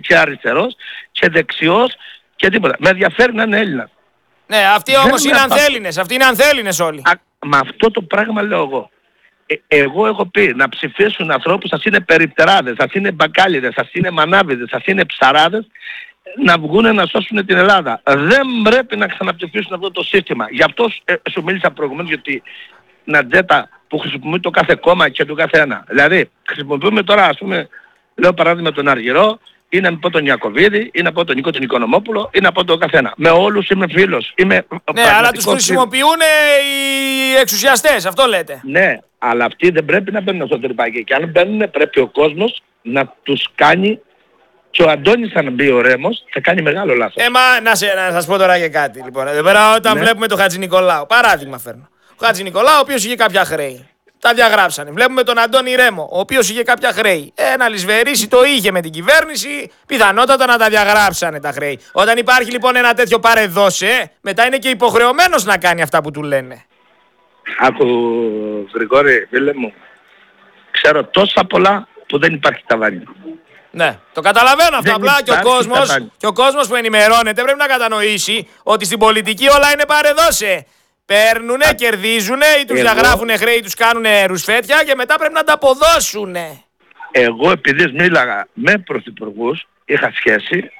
και αριστερός και δεξιός και τίποτα. Με ενδιαφέρει να είναι Έλληνας. Ναι, αυτοί όμως είναι ανθέληνες. Αυτοί είναι ανθέληνες όλοι. Με αυτό το πράγμα λέω εγώ. Εγώ έχω πει να ψηφίσουν ανθρώπους, σας είναι περιπτεράδες, σας είναι μπακάλιδες, σας είναι μανάβιδες, σας είναι ψαράδες, να βγουν να σώσουν την Ελλάδα. Δεν πρέπει να ξαναψηφίσουν αυτό το σύστημα. Γι' αυτό σου μίλησα προηγουμένως για την ατζέντα που χρησιμοποιεί το κάθε κόμμα και το κάθε ένα. Δηλαδή, χρησιμοποιούμε τώρα, ας πούμε, λέω παράδειγμα τον Αργυρό, ή να πω τον Ιακωβίδη, ή να πω τον Νίκο τον Οικονομόπουλο, ή να πω τον καθένα. Με όλους είμαι φίλος. Ναι, αλλά τους χρησιμοποιούν οι εξουσιαστές, αυτό λέτε. Ναι, αλλά αυτοί δεν πρέπει να μπαίνουν στο τρυπάκι. Και αν μπαίνουν πρέπει ο κόσμος να τους κάνει. Και ο Αντώνης αν μπει ο Ρέμος θα κάνει μεγάλο λάθος. Να σας πω τώρα για κάτι. Λοιπόν, εδώ πέρα όταν βλέπουμε τον Χατζη Νικολάου, παράδειγμα φέρνω. Ο Χατζη Νικολάου, ο οποίος είχε κάποια χρέη. Τα διαγράψανε. Βλέπουμε τον Αντώνη Ρέμο, ο οποίος είχε κάποια χρέη. Ένα λησβερίσι το είχε με την κυβέρνηση, πιθανότατα να τα διαγράψανε τα χρέη. Όταν υπάρχει λοιπόν ένα τέτοιο παρεδώσε, μετά είναι και υποχρεωμένος να κάνει αυτά που του λένε. Άκου Γρηγόρη, φίλε μου, ξέρω τόσα πολλά που δεν υπάρχει ταβάνι. Ναι, το καταλαβαίνω αυτό. Απλά και ο κόσμος που ενημερώνεται πρέπει να κατανοήσει ότι στην πολιτική όλα είναι παρεδώσε. Παίρνουνε, κερδίζουνε ή τους διαγράφουνε χρέη, τους κάνουνε ρουσφέτια και μετά πρέπει να τα αποδώσουνε. Εγώ επειδή μίλαγα με πρωθυπουργούς, είχα σχέση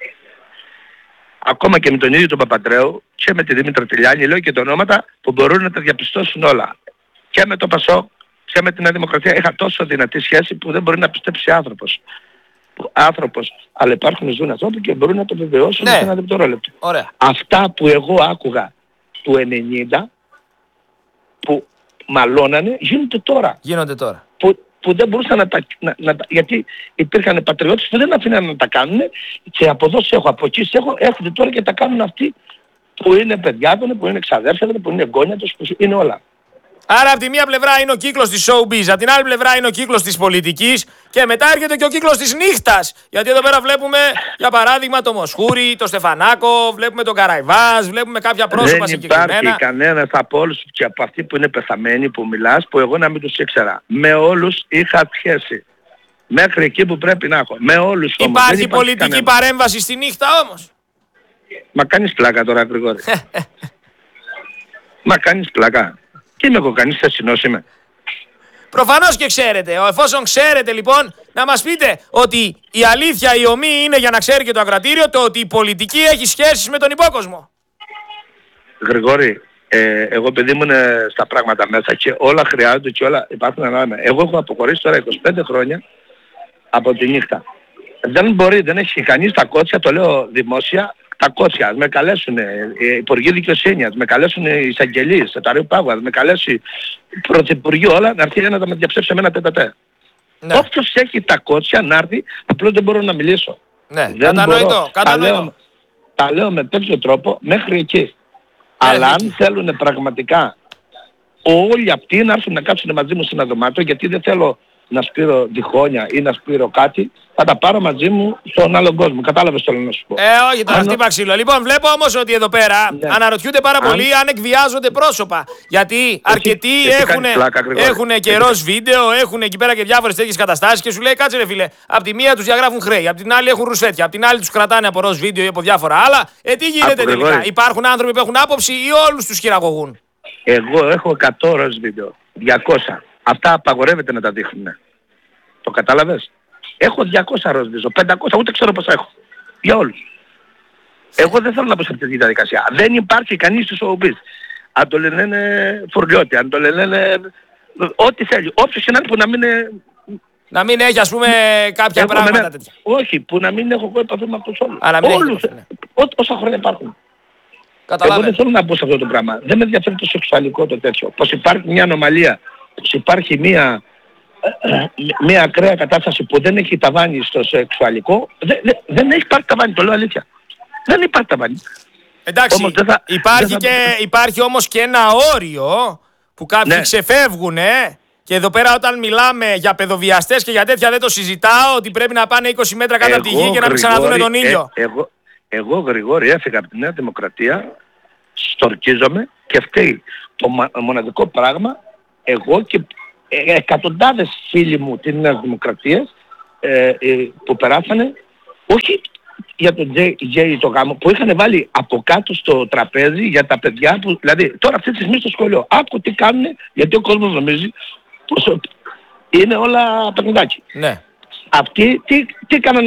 ακόμα και με τον ίδιο τον Παπαντρέου και με τη Δήμητρα Τηλιάνη, λέω και τα ονόματα που μπορούν να τα διαπιστώσουν όλα. Και με το ΠΑΣΟΚ και με την Νέα Δημοκρατία είχα τόσο δυνατή σχέση που δεν μπορεί να πιστέψει άνθρωπος. Αλλά υπάρχουν ζουν ανθρώποι και μπορούν να το βεβαιώσουν σε ένα δευτερόλεπτο. Αυτά που εγώ άκουγα του 90 που μαλώνανε γίνονται τώρα. Που δεν μπορούσαν να τα... γιατί υπήρχαν πατριώτες που δεν αφήναν να τα κάνουν και αποδόσεις έχω, από εκεί έρχονται τώρα και τα κάνουν αυτοί που είναι παιδιά τους, που είναι ξαδέρφια τους, που είναι εγγόνια τους, που είναι όλα. Άρα από τη μία πλευρά είναι ο κύκλος της showbiz, από την άλλη πλευρά είναι ο κύκλος της πολιτικής και μετά έρχεται και ο κύκλος της νύχτας. Γιατί εδώ πέρα βλέπουμε για παράδειγμα το Μοσχούρι, το Στεφανάκο, βλέπουμε τον Καραϊβάς, βλέπουμε κάποια πρόσωπα συγκεκριμένα. Δεν υπάρχει κανένας από όλους και από αυτοί που είναι πεθαμένοι που μιλάς που εγώ να μην τους ήξερα. Με όλους είχα σχέση. Μέχρι εκεί που πρέπει να έχω. Με όλους όμως. Υπάρχει πολιτική παρέμβαση στη νύχτα όμως. Μα κάνεις πλάκα τώρα Γρηγόρη. Μα κάνεις πλάκα. Τι είμαι εγώ, κανείς θεσινός είμαι. Προφανώς και ξέρετε. Εφόσον ξέρετε λοιπόν, να μας πείτε ότι η αλήθεια, η ομή είναι για να ξέρει και το ακροατήριο το ότι η πολιτική έχει σχέσεις με τον υπόκοσμο. Γρηγόρη, εγώ επειδή ήμουν στα πράγματα μέσα και όλα χρειάζονται και όλα υπάρχουν ανάλογα. Εγώ έχω αποχωρήσει τώρα 25 χρόνια από τη νύχτα. Δεν έχει κανείς τα κότσια, το λέω δημόσια, τα κότσια. Με καλέσουν οι υπουργοί δικαιοσύνης, με καλέσουν οι εισαγγελίες, το Ταρίου Πάγου, με καλέσει η πρωθυπουργοί όλα να έρθει να τα με διαψεύσει εμένα τετατέ. Ναι. Όποιος έχει τα κότσια να έρθει, απλώς δεν μπορώ να μιλήσω. Ναι, κατανοητό. Τα λέω με τέτοιο τρόπο μέχρι εκεί. Αλλά αν θέλουν πραγματικά όλοι αυτοί να έρθουν να κάτσουν μαζί μου σε ένα δωμάτιο, γιατί δεν θέλω να σπείρω διχόνια ή να σπείρω κάτι, θα τα πάρω μαζί μου στον άλλο κόσμο. Κατάλαβες το να σου πω. Όχι τώρα χτύπα ξύλο. Λοιπόν, βλέπω όμως ότι εδώ πέρα αναρωτιούνται πάρα πολύ αν εκβιάζονται πρόσωπα. Γιατί αρκετοί έχουν και ροζ βίντεο, έχουν εκεί πέρα και διάφορες τέτοιες καταστάσεις και σου λέει κάτσε ρε φίλε, απ' τη μία τους διαγράφουν χρέη, απ' την άλλη έχουν ρουσφέτια, απ' την άλλη τους κρατάνε από ροζ βίντεο ή από διάφορα άλλα. Τι γίνεται τελικά, υπάρχουν άνθρωποι που έχουν άποψη ή όλους τους χειραγωγούν? Εγώ έχω 100 ροζ βίντεο, 200. Αυτά απαγορεύεται να τα δείχνουν. Το κατάλαβες? Έχω 200 ροζβίζω, 500, ούτε ξέρω πόσα έχω. Για όλους. Εγώ δεν θέλω να πω σε αυτή τη διαδικασία. Δεν υπάρχει κανείς στο showbiz. Αν το λένε φορλιώτη, αν το λένε ό,τι θέλει. Όποιος είναι που να μην είναι... Να μην έχει ας πούμε κάποια πράγματα τέτοια. Όχι, που να μην έχω εγώ επαφή με αυτούς όλους. Όλους. Όσα χρόνια υπάρχουν. Εγώ δεν θέλω να μπω σε αυτό το πράγμα. Δεν με ενδιαφέρει το σεξουαλικό το τέτοιο. Πως υπάρχει μια ανομαλία, πως υπάρχει μια ακραία κατάσταση που δεν έχει ταβάνι στο σεξουαλικό, δεν έχει πάρει ταβάνι, το λέω αλήθεια. Δεν υπάρχει ταβάνι. Εντάξει, όμως υπάρχει όμως και ένα όριο που κάποιοι ξεφεύγουν, και εδώ πέρα όταν μιλάμε για παιδοβιαστές και για τέτοια δεν το συζητάω, ότι πρέπει να πάνε 20 μέτρα κάτω από τη γη και να μην ξαναδούνε τον ήλιο. Εγώ Γρηγόρη έφυγα από τη Νέα Δημοκρατία, στορκίζομαι και φταίει το μοναδικό πράγμα, εγώ και εκατοντάδες φίλοι μου της Νέας Δημοκρατίας που περάσανε Όχι για τον Τζέι το γάμο, που είχαν βάλει από κάτω στο τραπέζι για τα παιδιά που, δηλαδή τώρα αυτή τη στιγμή στο σχολείο, άκου τι κάνουν, γιατί ο κόσμος νομίζει πως είναι όλα παιχνιδάκι. Ναι. Αυτοί τι κάνανε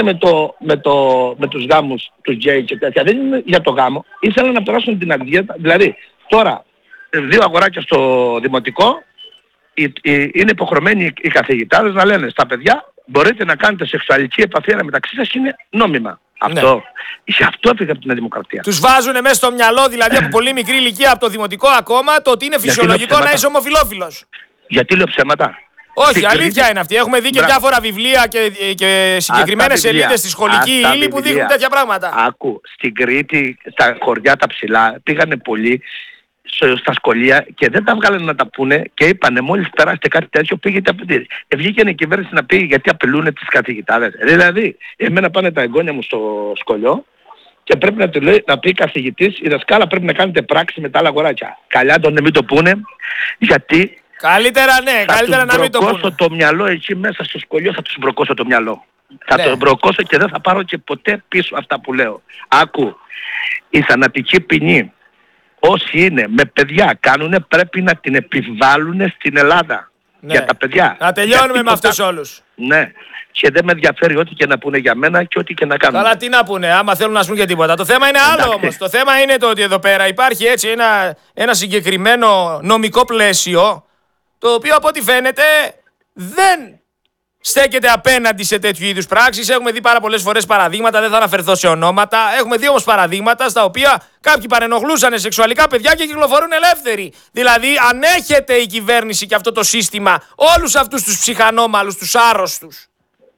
με τους γάμους του Τζέι και τέτοια, δεν είναι για το γάμο, ήθελαν να περάσουν την αργία, δηλαδή τώρα 2 αγοράκια στο δημοτικό, είναι υποχρεωμένοι οι καθηγητάδες να λένε στα παιδιά μπορείτε να κάνετε σεξουαλική επαφή μεταξύ σας, είναι νόμιμα. Αυτό, ναι. Αυτό έφυγε από την Δημοκρατία. Τους βάζουνε μέσα στο μυαλό, δηλαδή από πολύ μικρή ηλικία, από το δημοτικό ακόμα, το ότι είναι φυσιολογικό να είσαι ομοφυλόφιλος. Γιατί λέω ψέματα. Όχι, αλήθεια είναι αυτή. Έχουμε δει και διάφορα βιβλία και συγκεκριμένες σελίδες στη σχολική ύλη που δείχνουν τέτοια πράγματα. Άκου, στην Κρήτη, στα χωριά τα ψηλά, πήγανε πολλοί στα σχολεία και δεν τα βγάλανε να τα πούνε και είπανε μόλις περάσετε κάτι τέτοιο πήγαινε απαιτήσει. Βγήκε η κυβέρνηση να πει γιατί απειλούν τις καθηγητάδες. Δηλαδή, εμένα πάνε τα εγγόνια μου στο σχολείο και πρέπει να του λέει, να πει καθηγητής, η δασκάλα πρέπει να κάνετε πράξη με τα άλλα αγοράκια. Καλιά τον μην το πούνε, γιατί καλύτερα ναι, καλύτερα να μην το πούνε. Θα τους μπροκώσω το μυαλό εκεί μέσα στο σχολείο, θα τους μπροκώσω το μυαλό. Θα το μπροκώσω και δεν θα πάρω και ποτέ πίσω αυτά που λέω. Άκου, η θανατική ποινή όσοι είναι με παιδιά κάνουνε πρέπει να την επιβάλλουν στην Ελλάδα. Ναι. Για τα παιδιά. Να τελειώνουμε με αυτούς όλους. Ναι. Και δεν με ενδιαφέρει ό,τι και να πούνε για μένα και ό,τι και να κάνουν. Καλά τι να πούνε, άμα θέλουν να σου πούν για τίποτα. Το θέμα είναι άλλο όμως. Το θέμα είναι το ότι εδώ πέρα υπάρχει έτσι ένα συγκεκριμένο νομικό πλαίσιο, το οποίο από ό,τι φαίνεται δεν στέκεται απέναντι σε τέτοιου είδους πράξεις. Έχουμε δει πάρα πολλές φορές παραδείγματα, δεν θα αναφερθώ σε ονόματα. Έχουμε δει όμως παραδείγματα στα οποία κάποιοι παρενοχλούσαν σεξουαλικά παιδιά και κυκλοφορούν ελεύθεροι. Δηλαδή, ανέχεται η κυβέρνηση και αυτό το σύστημα όλους αυτούς τους ψυχανόμαλους, τους άρρωστους.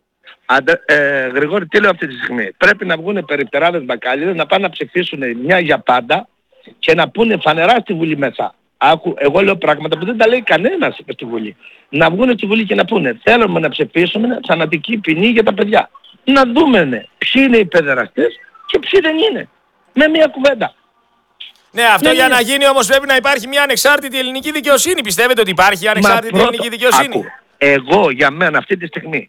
Γρηγόρη, τι λέω αυτή τη στιγμή. Πρέπει να βγουν περιπτεράδες μπακάλιδες, να πάνε να ψηφίσουν μια για πάντα και να πούνε φανερά στη Βουλή μέσα. Άκου, εγώ λέω πράγματα που δεν τα λέει κανένας στη Βουλή. Να βγουν στη Βουλή και να πούνε θέλουμε να ψηφίσουμε θανατική ποινή για τα παιδιά. Να δούμε ποιοι είναι οι παιδεραστές και ποιοι δεν είναι. Με μια κουβέντα. Ναι, αυτό για να γίνει όμως πρέπει να υπάρχει μια ανεξάρτητη ελληνική δικαιοσύνη. Πιστεύετε ότι υπάρχει ανεξάρτητη ελληνική δικαιοσύνη? Άκου, εγώ για μένα αυτή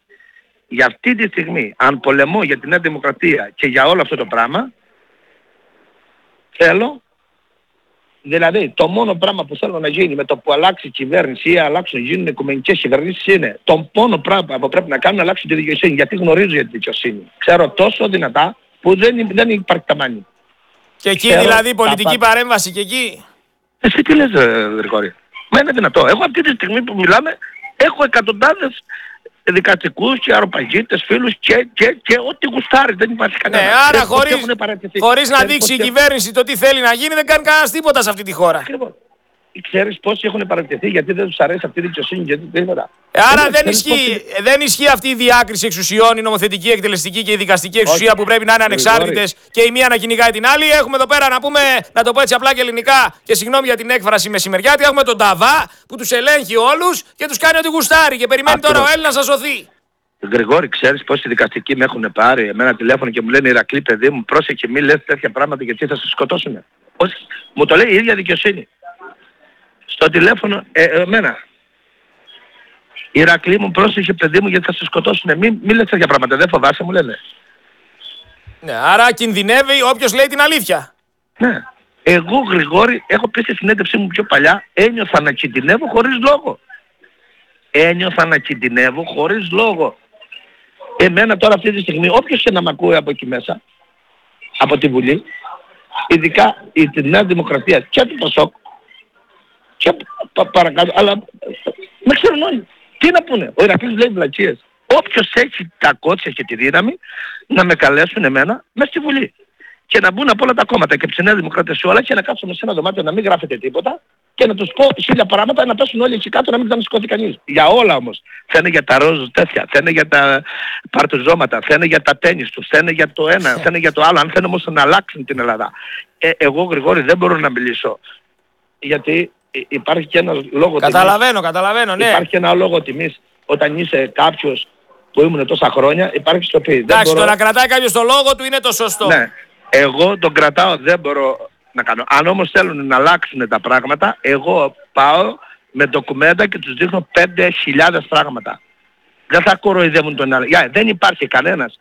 τη στιγμή, αν πολεμώ για την Νέα Δημοκρατία και για όλο αυτό το πράγμα, θέλω, δηλαδή το μόνο πράγμα που θέλω να γίνει με το που αλλάξει η κυβέρνηση ή γίνουν οικουμενικές κυβερνήσεις είναι το μόνο πράγμα που πρέπει να κάνουν να αλλάξουν τη δικαιοσύνη. Γιατί γνωρίζω για τη δικαιοσύνη. Ξέρω τόσο δυνατά που δεν υπάρχει ταμάνι. Και εκεί δηλαδή πολιτική παρέμβαση και εκεί. Εσύ τι λες Γρηγόρη? Μα είναι δυνατό. Εγώ αυτή τη στιγμή που μιλάμε έχω εκατοντάδες δικαστικούς και αροπαγίτες, φίλους και ό,τι γουστάρει, δεν υπάρχει κανένα. Ναι, άρα χωρίς να δείξει η κυβέρνηση το τι θέλει να γίνει, δεν κάνει κανένας τίποτα σε αυτή τη χώρα. Ακριβώς. Ξέρεις πόσοι έχουν παραιτηθεί γιατί δεν τους αρέσει αυτή η δικαιοσύνη, γιατί τίποτα. Άρα δεν ισχύει αυτή η διάκριση εξουσιών, η νομοθετική, εκτελεστική και η δικαστική εξουσία που πρέπει να είναι ανεξάρτητες και η μία να κυνηγάει την άλλη. Έχουμε εδώ πέρα να πούμε, να το πω έτσι απλά και ελληνικά και συγγνώμη για την έκφραση μεσημεριάτη, έχουμε τον Ταβά που τους ελέγχει όλους και τους κάνει ό,τι γουστάρει και περιμένει τώρα ο Έλληνας να σωθεί. Γρηγόρη, ξέρεις πόσοι δικαστικοί με έχουν πάρει εμένα τηλέφωνο και μου λένε Ηρακλή παιδί μου, πρόσεχε μη λες τέτοια πράγματα γιατί θα σε σκοτώσουν. Όχι, μου το λέει η ίδια δικαιοσύνη. Στο τηλέφωνο, εμένα. Ηρακλή μου, πρόσεχε παιδί μου γιατί θα σε σκοτώσουνε. Μη λες τέτοια πράγματα, δεν φοβάσαι, μου λένε. Ναι, άρα κινδυνεύει όποιος λέει την αλήθεια. Ναι. Εγώ Γρηγόρη, έχω πει στη συνέντευξή μου πιο παλιά, ένιωθα να κινδυνεύω χωρίς λόγο. Ένιωθα να κινδυνεύω χωρίς λόγο. Εμένα τώρα αυτή τη στιγμή, όποιος και να μ' ακούει από εκεί μέσα, από τη Βουλή, ειδικά η Νέα Δημοκρατία και το ΠΑΣΟΚ, και παρακάτω, αλλά με ξέρουν όλοι. Τι να πούνε, ο Ηρακλής λέει βλακίες. Όποιος έχει τα κότσια και τη δύναμη να με καλέσουν εμένα μέσα στη Βουλή. Και να μπουν από όλα τα κόμματα και από τη Νέα Δημοκρατία σε όλα και να κάτσουμε σε ένα δωμάτιο να μην γράφετε τίποτα και να τους πω 1000 πράγματα να πέσουν όλοι εκεί κάτω να μην ξανασηκώθει κανείς. Για όλα όμως. Θα είναι για τα ροζ τέτοια, θα είναι για τα παρτουζώματα, θα είναι για τα τένις τους, θα είναι για το ένα, θα είναι για το άλλο. Αν θέλουν όμως να αλλάξουν την Ελλάδα. Εγώ Γρηγόρη δεν μπορώ να μιλήσω. Γιατί υπάρχει και ένας λόγο τιμής. Καταλαβαίνω, ναι. Υπάρχει και ένα λόγο τιμής όταν είσαι κάποιος που ήμουν τόσα χρόνια, υπάρχει σιωπή. Εντάξει, το να κρατάει κάποιος το λόγο του είναι το σωστό. Ναι. Εγώ τον κρατάω, δεν μπορώ να κάνω. Αν όμως θέλουν να αλλάξουν τα πράγματα, εγώ πάω με ντοκουμέντα και τους δείχνω 5.000 πράγματα. Δεν θα κοροϊδεύουν τον άλλο. Δεν υπάρχει κανένας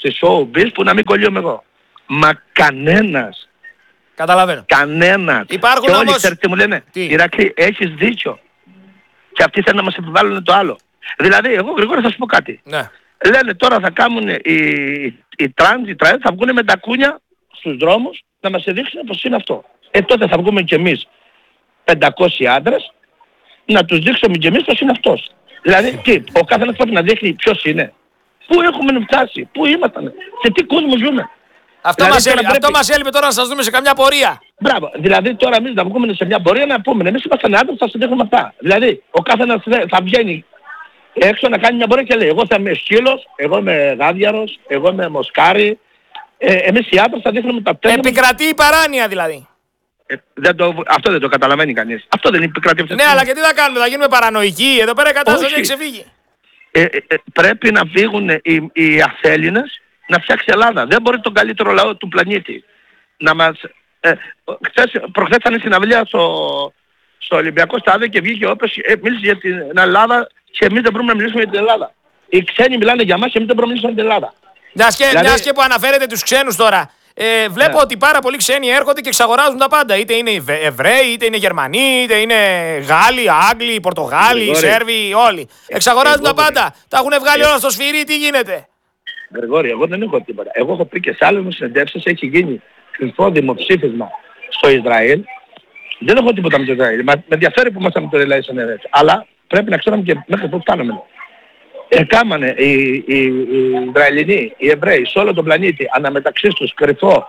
στη showbiz που να μην κολλιόμαι εγώ. Μα κανένας. Καταλαβαίνω. Κανένας. Υπάρχουν και όλοι όμως... ξέρετε τι μου λένε. Ηρακλή, έχεις δίκιο. Και αυτοί θέλουν να μας επιβάλλουν το άλλο. Δηλαδή, εγώ Γρηγόρη θα σου πω κάτι. Ναι. Λένε τώρα θα κάνουν οι τρανς, θα βγουν με τα κούνια στους δρόμους να μας δείξουν πως είναι αυτό. Τότε θα βγούμε κι εμείς 500 άντρες να τους δείξουμε κι εμείς πως είναι αυτός. Δηλαδή, ο καθένας πρέπει να δείχνει ποιος είναι. Πού έχουμε φτάσει, πού ήμασταν, σε τι κόσμο ζούμε. Αυτό μας έλειπε τώρα να σας δούμε σε καμιά πορεία. Μπράβο. Δηλαδή τώρα εμείς να βγούμε σε μια πορεία να πούμε εμείς είμαστε άντρες, θα σας δείχνουμε αυτά. Δηλαδή ο καθένας θα βγαίνει έξω να κάνει μια πορεία και λέει εγώ θα είμαι σκύλος, εγώ είμαι γάδιαρος, εγώ είμαι μοσκάρι. Εμείς οι άντρες θα δείχνουμε τα τέσσερα. Επικρατεί η παράνοια δηλαδή. Αυτό δεν το καταλαβαίνει κανείς. Αυτό δεν επικρατεί αυτή. Ναι, αλλά και τι θα κάνουμε, θα γίνουμε παρανοϊκοί. Εδώ πέρα η κατάσταση έχει ξεφύγει. Πρέπει να φύγουν οι αθέληνες να φτιάξει Ελλάδα. Δεν μπορεί τον καλύτερο λαό του πλανήτη να μας... προχθές ήταν συναυλία στο Ολυμπιακό Στάδιο και βγήκε όποιος μίλησε για την Ελλάδα και εμείς δεν μπορούμε να μιλήσουμε για την Ελλάδα. Οι ξένοι μιλάνε για μας και εμείς δεν μπορούμε να μιλήσουμε για την Ελλάδα. Μιας και που αναφέρετε τους ξένους τώρα, βλέπω ότι πάρα πολλοί ξένοι έρχονται και εξαγοράζουν τα πάντα. Είτε είναι Εβραίοι, είτε είναι Γερμανοί, είτε είναι Γάλλοι, Άγγλοι, Πορτογάλοι, Σέρβοι, όλοι. Εξαγοράζουν τα πάντα. Τα έχουν βγάλει όλα στο σφυρί, τι γίνεται. Γρηγόρη, εγώ δεν έχω τίποτα. Εγώ έχω πει και σε άλλες μου συνεντεύξεις, έχει γίνει κρυφό δημοψήφισμα στο Ισραήλ. Δεν έχω τίποτα με το Ισραήλ. Με ενδιαφέρει που ήμασταν με το Relay Συνέντευξη. Αλλά πρέπει να ξέρουμε και μέχρι πού φτάνουμε. Κάμανε οι Ισραηλινοί, οι Εβραίοι σε όλο τον πλανήτη αναμεταξύ τους κρυφό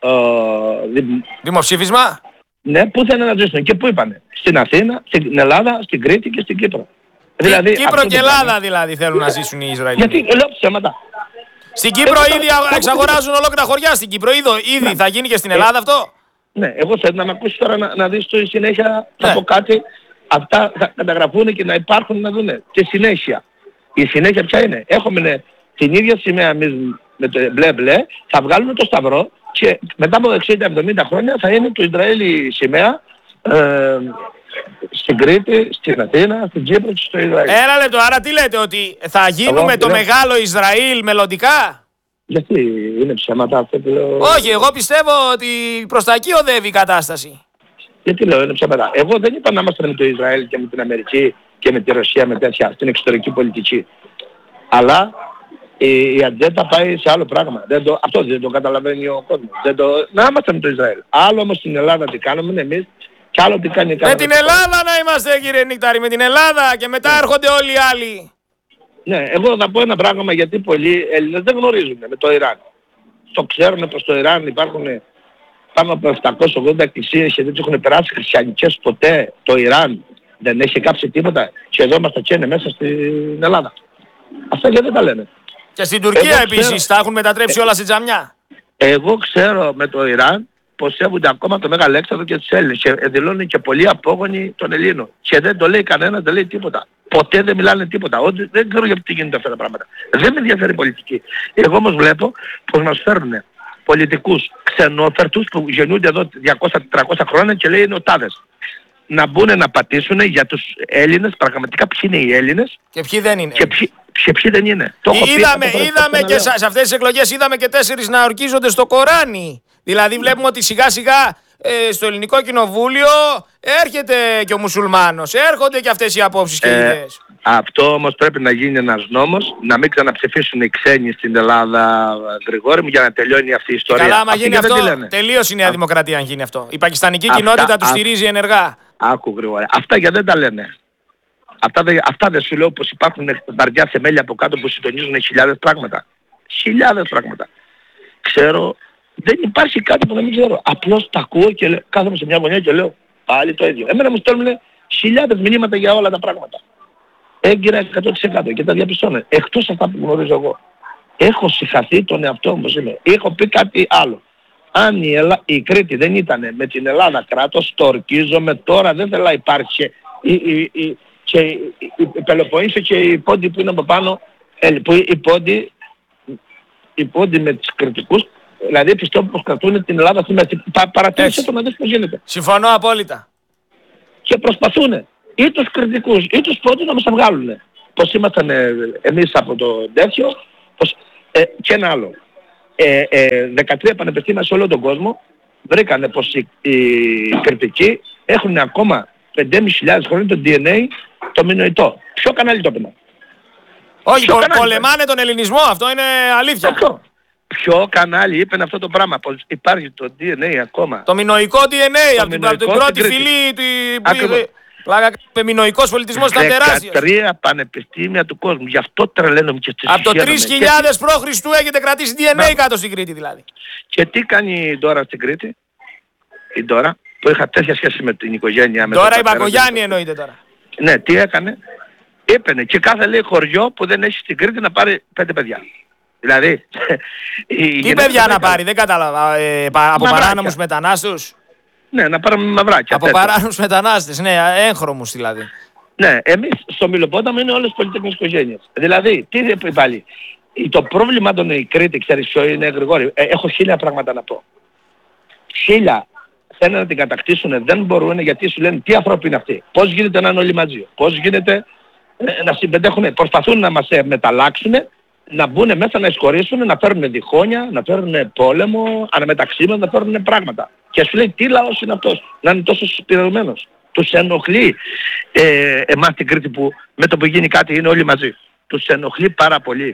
δημοψήφισμα. Ναι, πού θέλουν να ζήσουν και πού είπανε. Στην Αθήνα, στην Ελλάδα, στην Κρήτη και στην Κύπρο. Δηλαδή, Κύπρο και Ελλάδα δηλαδή θέλουν να ζήσουν οι Ισραηλινοί. Γιατί λέω ψέματα. Στην Κύπρο ήδη εξαγοράζουν ολόκληρα χωριά στην Κύπρο. Ήδη θα γίνει και στην Ελλάδα αυτό. Ναι, εγώ θέλω να με ακούσεις τώρα να δεις στη συνέχεια να πω κάτι. Αυτά θα καταγραφούν και να υπάρχουν να δούνε. Και συνέχεια. Η συνέχεια ποια είναι. Έχουμε την ίδια σημαία εμείς με το μπλε μπλε. Θα βγάλουμε το σταυρό και μετά από 60-70 χρόνια θα είναι το Ισραήλ η σημαία στην Κρήτη, στην Αθήνα, στην Κύπρο και στο Ισραήλ. Ένα λεπτό, άρα τι λέτε, ότι θα γίνουμε το μεγάλο Ισραήλ μελλοντικά? Γιατί είναι ψέματα αυτό που λέω? Όχι, εγώ πιστεύω ότι προς τα εκεί οδεύει η κατάσταση. Γιατί λέω είναι ψέματα? Εγώ δεν είπα να είμαστε με το Ισραήλ και με την Αμερική και με τη Ρωσία με τέτοια στην εξωτερική πολιτική. Αλλά η ατζέντα πάει σε άλλο πράγμα. Αυτό δεν το καταλαβαίνει ο κόσμος. Να είμαστε με το Ισραήλ. Άλλο όμως στην Ελλάδα τι κάνουμε εμείς και άλλο τι κάνει η Με την Ελλάδα να είμαστε κύριε Νικτάρη, με την Ελλάδα και μετά έρχονται όλοι οι άλλοι. Ναι, εγώ θα πω ένα πράγμα γιατί πολλοί Έλληνες δεν γνωρίζουν με το Ιράν. Το ξέρουν πως στο Ιράν υπάρχουν πάνω από 780 εκκλησίες και δεν τους έχουν περάσει χριστιανικές ποτέ. Το Ιράν δεν έχει κάψει τίποτα και εδώ μας τα καίνε μέσα στην Ελλάδα. Αυτά γιατί δεν τα λένε. Και στην Τουρκία επίσης τα έχουν μετατρέψει όλα σε τζαμιά. Εγώ ξέρω με το Ιράν πως σέβονται ακόμα το Μέγα Αλέξανδρο και τους Έλληνες και δηλώνουν και πολλοί απόγονοι των Ελλήνων. Και δεν το λέει κανένας, δεν λέει τίποτα. Ποτέ δεν μιλάνε τίποτα. Δεν ξέρω γιατί γίνονται αυτά τα πράγματα. Δεν με ενδιαφέρει η πολιτική. Εγώ όμως βλέπω πως μας φέρνουν πολιτικούς ξενόφερτους που γεννούνται εδώ 200-300 χρόνια και λέει είναι ο τάδες. Να μπουν να πατήσουν για τους Έλληνες, πραγματικά ποιοι είναι οι Έλληνες και ποιοι δεν είναι. Και ποιοι δεν είναι. Είδαμε και σε αυτές τις εκλογές είδαμε και 4 να ορκίζονται στο Κοράνι. Δηλαδή βλέπουμε ότι σιγά σιγά στο ελληνικό κοινοβούλιο έρχεται και ο μουσουλμάνος. Έρχονται και αυτές οι απόψεις και οι ιδέες. Αυτό όμως πρέπει να γίνει ένας νόμος, να μην ξαναψηφίσουν οι ξένοι στην Ελλάδα, Γρηγόρη μου, για να τελειώνει αυτή η ιστορία. Καλά, άμα γίνει αυτό, τελείως η Νέα Δημοκρατία αν γίνει αυτό. Η πακιστανική κοινότητα του στηρίζει ενεργά. Άκου Γρηγόρη, αυτά γιατί δεν τα λένε. Αυτά δεν σου λέω πως υπάρχουν βαριά θεμέλια από κάτω που συντονίζουν χιλιάδες πράγματα. Χιλιάδες πράγματα. Ξέρω, δεν υπάρχει κάτι που δεν ξέρω. Απλώς τα ακούω και κάθομαι σε μια γωνιά και λέω πάλι το ίδιο. Εμένα μου στέλνουν χιλιάδες μηνύματα για όλα τα πράγματα. Έγκυρα 100% και τα διαπιστώνω. Εκτός αυτά που γνωρίζω εγώ. Έχω συγχαθεί τον εαυτό μου πως είμαι. Έχω πει κάτι άλλο. Αν η Κρήτη δεν ήταν με την Ελλάδα κράτος, το ορκίζομαι τώρα, δεν θέλω να υπάρχει και η Πελοπόννησο και η Πόντη που είναι από πάνω, η Πόντη με τους κριτικούς, δηλαδή πιστεύω πως κρατούν την Ελλάδα στη μέση. Παρατήρησε το να δεις πως γίνεται. Συμφωνώ απόλυτα. Και προσπαθούν ή τους κριτικούς ή τους Πόντους να μας τα βγάλουν. Πως ήμασταν εμείς από το τέτοιο, πως Και ένα άλλο. 13 πανεπιστήμια σε όλο τον κόσμο βρήκανε πως οι κριτικοί έχουν ακόμα 5.500 χρόνια το DNA το μινοϊτό. Ποιο κανάλι το έπαιρνε? Όχι, πολεμάνε τον ελληνισμό, αυτό είναι αλήθεια. Ποιο κανάλι είπε αυτό το πράγμα, πως υπάρχει το DNA ακόμα? Το μινοϊκό DNA, από την πρώτη φυλή του μινοϊκός πολιτισμός ήταν τεράστιος. 13 πανεπιστήμια του κόσμου, γι' αυτό τρελαίνομαι και στις από το 3.000 π.Χ. έχετε κρατήσει DNA κάτω στην Κρήτη δηλαδή. Και τι κάνει η Ντόρα στην Κρήτη? Η Ντόρα, που είχα τέτοια σχέση με την οικογένεια. Τώρα η Μπακογιάννη εννοείται τώρα. Ναι, τι έκανε? Έπαινε και κάθε λέει χωριό που δεν έχει στην Κρήτη να πάρει 5 παιδιά. Δηλαδή... Τι παιδιά να πάρει, δεν κατάλαβα. Από παράνομους μετανάστες. Ναι, να πάρουμε μαυράκια. Από παράνομους μετανάστες, ναι, έγχρωμους δηλαδή. Ναι, εμείς στο Μυλοπόταμο είναι όλες πολυτεχνικές οικογένειες. Δηλαδή, τι είπε πάλι? Το πρόβλημα των η Κρήτη, ξέρεις ποιο είναι, Γρηγόρη? Έχω 1000 πράγματα να πω. 1000 θέλουν να την κατακτήσουν, δεν μπορούν, γιατί σου λένε τι ανθρώποι είναι αυτοί. Πώς γίνεται να είναι όλοι μαζί? Πώς γίνεται να συμπεντέχουν? Προσπαθούν να μας μεταλλάξουν, να μπουν μέσα, να εισχωρήσουν, να φέρουν διχόνια, να φέρουν πόλεμο, αναμεταξύ μας, να φέρουν πράγματα. Και σου λέει τι λαός είναι αυτός, να είναι τόσο συσπηρωμένος? Τους ενοχλεί εμάς την Κρήτη που με το που γίνει κάτι είναι όλοι μαζί. Τους ενοχλεί πάρα πολύ.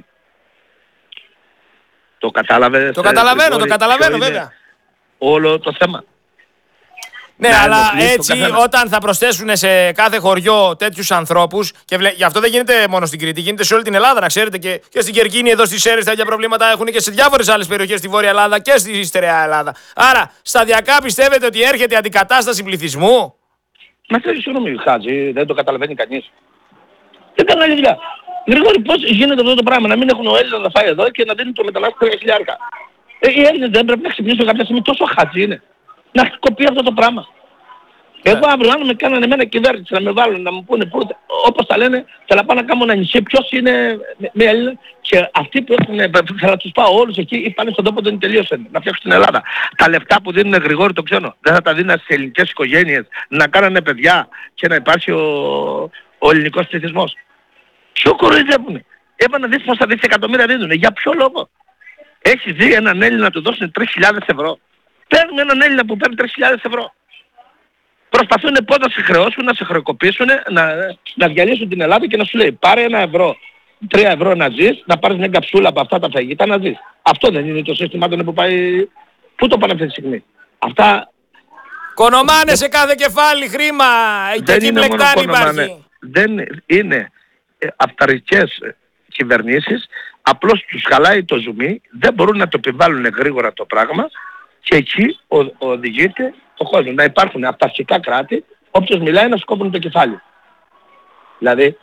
Το κατάλαβες? Το καταλαβαίνω βέβαια. Όλο το θέμα. Ναι, αλλά έτσι όταν θα προσθέσουν σε κάθε χωριό τέτοιους ανθρώπους, και γι' αυτό δεν γίνεται μόνο στην Κρήτη, γίνεται σε όλη την Ελλάδα, να ξέρετε, και στην Κερκίνη, εδώ στις Σέρρες τα ίδια προβλήματα έχουν και σε διάφορες άλλες περιοχές στη Βόρεια Ελλάδα και στη στερεά Ελλάδα. Άρα, σταδιακά πιστεύετε ότι έρχεται αντικατάσταση πληθυσμού? Μα θέλει συγγνώμη, Χάτζη, δεν το καταλαβαίνει κανείς. Δεν κάνει άλλη δουλειά. Γρηγόρη, πώς γίνεται αυτό το πράγμα, να μην έχουν ο Έλληνας να φάει εδώ και να δίνουν το μετανάστη 3.000. Οι Έλληνες δεν πρέπει να ξυπνήσουν κάποια στιγμή, τόσο χατζή είναι. Να κοπεί αυτό το πράγμα. Εγώ αύριο αν με κάνανε εμένα κυβέρνηση να με βάλουν, να μου πούνε πού, όπως τα λένε, θέλω να πάω να κάνω ένα νησί, ποιος είναι με Έλληνα, και αυτοί που έχουν, θέλω να τους πάω όλους εκεί ή πάνε στον τόπο δεν τελείωσαν, να φτιάξουν την Ελλάδα. Τα λεφτά που δίνουν Γρηγόρη το ξένο, δεν θα τα δίνουν στις ελληνικές οικογένειες, να κάνανε παιδιά και να υπάρχει ο ελληνικός πληθυσμός? Ποιο κοροϊδεύουνε? Έπανε να δεις πόσα δισεκατομμύρια δίνουν, για ποιο λόγο? Έχεις δει έναν Έλληνα να του δώσουν 3.000 ευρώ? Παίρνουν έναν Έλληνα που παίρνει 3.000 ευρώ. Προσπαθούν πώς να σε χρεώσουν, να σε χρεοκοπήσουν, να διαλύσουν την Ελλάδα και να σου λέει πάρε 1 ευρώ, 3 ευρώ να ζεις, να πάρεις μια καψούλα από αυτά τα φαγητά να ζεις. Αυτό δεν είναι το σύστημα που πάει? Πού το πάνε αυτή τη στιγμή? Αυτά... Κονομάνε σε κάθε κεφάλι χρήμα, και εκεί πλεκτάνη υπάρχει. Δεν είναι αυταρχικές κυβερνήσεις, απλώς τους χαλάει το ζουμί, δεν μπορούν να το επιβάλλουν γρήγορα το πράγμα και εκεί οδηγείται ο κόσμος. Να υπάρχουν αυταρχικά κράτη, όποιος μιλάει να σκόπουν το κεφάλι. Δηλαδή,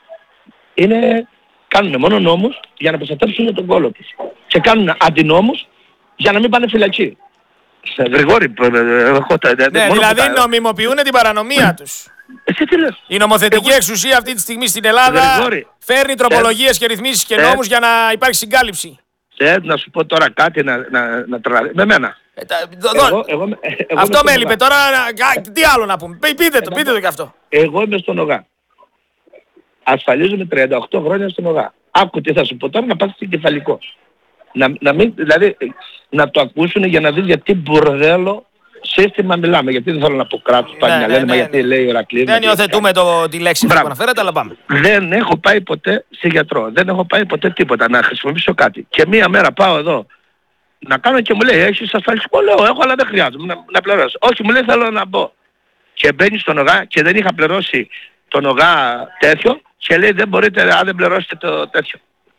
κάνουν μόνο νόμους για να προστατεύσουν τον κόλο τους. Και κάνουν αντινόμους για να μην πάνε φυλακή. Γρηγόρη, ναι, δηλαδή νομιμοποιούν την παρανομία τους. Εσύ τι λες? Η νομοθετική εξουσία αυτή τη στιγμή στην Ελλάδα φέρνει τροπολογίες και ρυθμίσεις και νόμους για να υπάρχει συγκάλυψη. Να σου πω τώρα κάτι να τραβάει. Με μένα. Αυτό με έλειπε τώρα. Τι άλλο να πούμε? Πείτε το κι αυτό. Εγώ είμαι στον ΟΓΑ. Ασφαλίζομαι 38 χρόνια στον ΟΓΑ. Άκου τι θα σου πω τώρα, να πας στην κεφαλικό. Δηλαδή να το ακούσουν για να δεις γιατί μπουρδέλο σύστημα μιλάμε. Γιατί δεν θέλω να πω κράτος πάλι να λένε, μα γιατί λέει ο Ηρακλής. Δεν υιοθετούμε τη λέξη που αναφέρατε, αλλά πάμε. Δεν έχω πάει ποτέ σε γιατρό. Δεν έχω πάει ποτέ τίποτα να χρησιμοποιήσω κάτι. Και μία μέρα πάω εδώ να κάνω και μου λέει έχεις ασφαλιστικό? Λέω έχω, αλλά δεν χρειάζομαι να πληρώσω. Όχι, μου λέει θέλω να μπω. Και μπαίνει στον ΟΓΑ και δεν είχα πληρώσει τον ΟΓΑ τέτοιο και λέει δεν μπορείτε αν δεν πληρώσετε το τέτοιο.